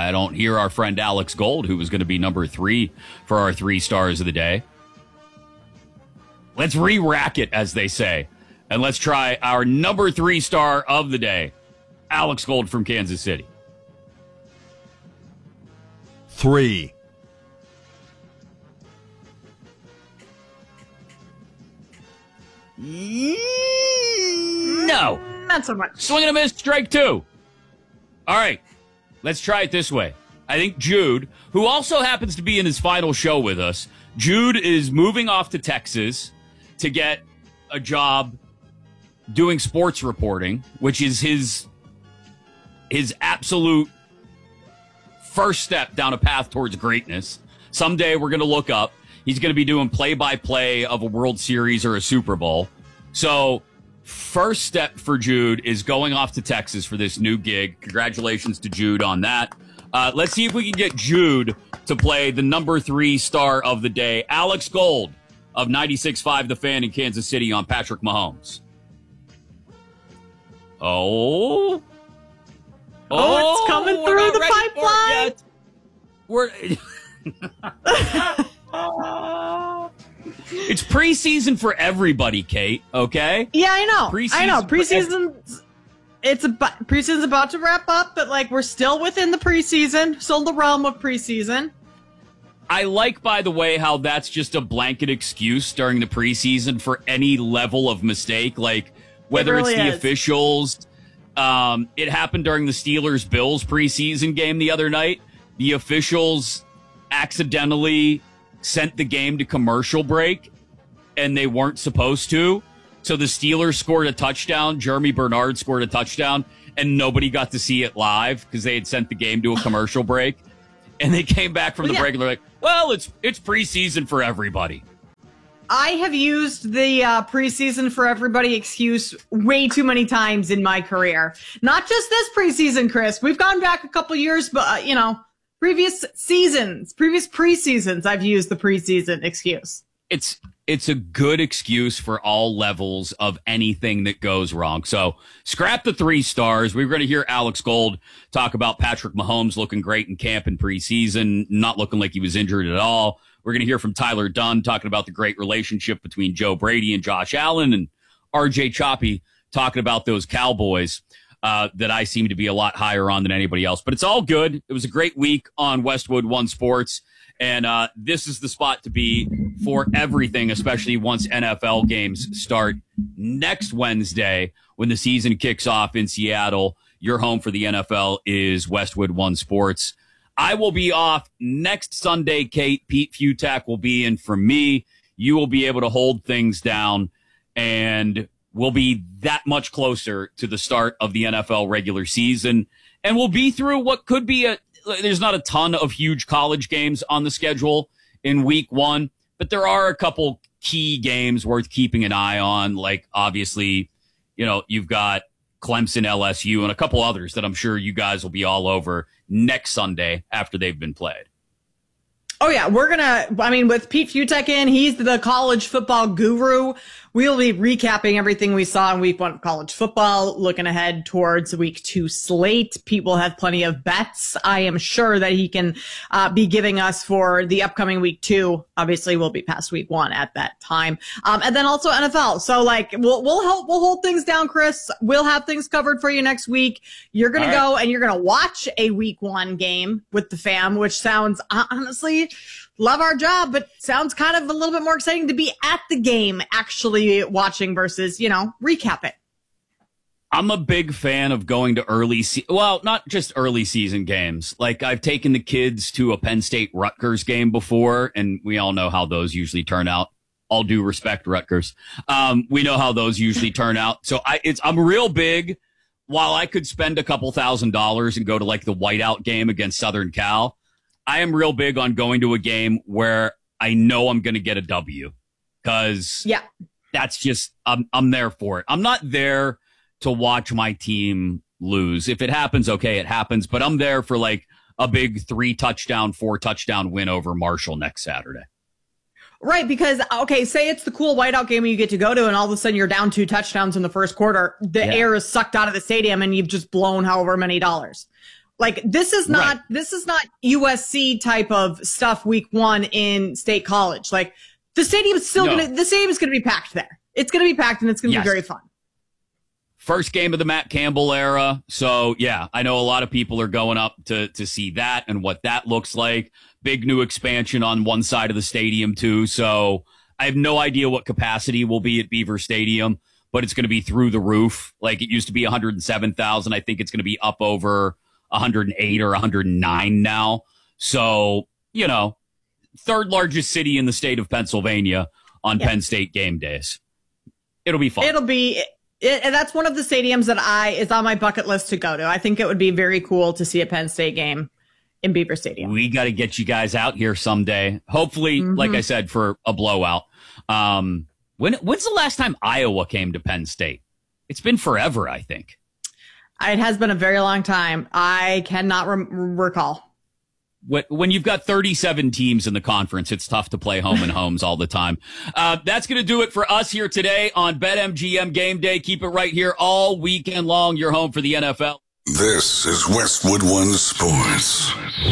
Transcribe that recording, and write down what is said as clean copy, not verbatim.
I don't hear our friend Alex Gold, who was going to be number 3 for our 3 stars of the day. Let's re-rack it, as they say. And let's try our number 3 star of the day, Alex Gold from Kansas City. 3. No. Not so much. Swing and a miss, strike 2. All right, let's try it this way. I think Jude, who also happens to be in his final show with us, Jude is moving off to Texas to get a job doing sports reporting, which is his absolute first step down a path towards greatness. Someday we're going to look up. He's going to be doing play-by-play of a World Series or a Super Bowl. So first step for Jude is going off to Texas for this new gig. Congratulations to Jude on that. Let's see if we can get Jude to play the number 3 star of the day, Alex Gold of 96.5 The Fan in Kansas City on Patrick Mahomes. Oh, it's coming through the pipeline. It's preseason for everybody, Kate. Okay. Yeah, I know. Preseason's Preseason's about to wrap up, but like we're still within the preseason, still in the realm of preseason. I like, by the way, how that's just a blanket excuse during the preseason for any level of mistake. Like whether it's the officials. It happened during the Steelers-Bills preseason game the other night. The officials accidentally sent the game to commercial break, and they weren't supposed to. So the Steelers scored a touchdown. Jeremy Bernard scored a touchdown, and nobody got to see it live because they had sent the game to a commercial break. And they came back from the break and they're like, well, it's preseason for everybody. I have used the preseason for everybody excuse way too many times in my career. Not just this preseason, Chris. We've gone back a couple years, but, previous preseasons, I've used the preseason excuse. It's a good excuse for all levels of anything that goes wrong. So scrap the 3 stars. We're going to hear Alex Gold talk about Patrick Mahomes looking great in camp and preseason, not looking like he was injured at all. We're going to hear from Tyler Dunn talking about the great relationship between Joe Brady and Josh Allen, and RJ Choppy talking about those Cowboys that I seem to be a lot higher on than anybody else. But it's all good. It was a great week on Westwood One Sports, and this is the spot to be for everything, especially once NFL games start next Wednesday when the season kicks off in Seattle. Your home for the NFL is Westwood One Sports. I will be off next Sunday, Kate. Pete Futak will be in for me. You will be able to hold things down, and we'll be that much closer to the start of the NFL regular season. And we'll be through what could be there's not a ton of huge college games on the schedule in week 1, but there are a couple key games worth keeping an eye on. Like, obviously, you've got Clemson, LSU, and a couple others that I'm sure you guys will be all over next Sunday after they've been played. Oh, yeah. With Pete Futek in, he's the college football guru. We'll be recapping everything we saw in week 1 of college football, looking ahead towards week 2 slate. Pete will have plenty of bets. I am sure that he can be giving us for the upcoming week 2. Obviously, we'll be past week 1 at that time. And then also NFL. So we'll hold things down, Chris. We'll have things covered for you next week. You're going to go and you're going to watch a week 1 game with the fam, which sounds honestly, love our job, but sounds kind of a little bit more exciting to be at the game actually watching versus, recap it. I'm a big fan of going to not just early season games. Like, I've taken the kids to a Penn State Rutgers game before, and we all know how those usually turn out. All due respect, Rutgers. We know how those usually turn out. So I'm real big. While I could spend a couple $1,000s and go to like the whiteout game against Southern Cal, I am real big on going to a game where I know I'm going to get a W, because that's just, I'm there for it. I'm not there to watch my team lose. If it happens, okay, it happens, but I'm there for like a big 3-touchdown, 4-touchdown win over Marshall next Saturday. Right, because, say it's the cool whiteout game you get to go to, and all of a sudden you're down 2 touchdowns in the first quarter. The air is sucked out of the stadium, and you've just blown however many dollars. Like this is not USC type of stuff week 1 in State College. Like the stadium is still going to be packed there. It's going to be packed and it's going to be very fun. First game of the Matt Campbell era. So yeah, I know a lot of people are going up to see that and what that looks like. Big new expansion on one side of the stadium too. So I have no idea what capacity will be at Beaver Stadium, but it's going to be through the roof. Like it used to be 107,000. I think it's going to be up over 108 or 109 now. So, you know, third largest city in the state of Pennsylvania on Penn State game days. It'll be fun. And that's one of the stadiums that is on my bucket list to go to. I think it would be very cool to see a Penn State game in Beaver Stadium. We got to get you guys out here someday. Hopefully, like I said, for a blowout. When's the last time Iowa came to Penn State? It's been forever, I think. It has been a very long time. I cannot recall. When you've got 37 teams in the conference, it's tough to play home and homes all the time. That's going to do it for us here today on BetMGM Game Day. Keep it right here all weekend long. You're home for the NFL. This is Westwood One Sports.